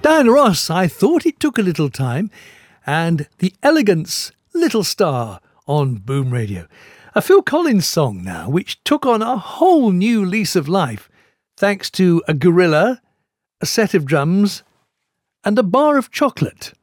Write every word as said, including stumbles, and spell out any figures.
Diana Ross, I Thought It Took a Little Time, and The Elegance, Little Star on Boom Radio. A Phil Collins song now, which took on a whole new lease of life, thanks to a gorilla, a set of drums, and a bar of chocolate.